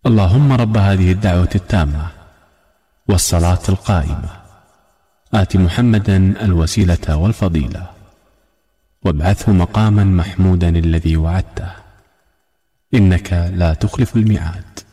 اللهم رب هذه الدعوة التامة والصلاة القائمة آت محمدا الوسيلة والفضيلة وابعثه مقاما محمودا الذي وعدته إنك لا تخلف الميعاد.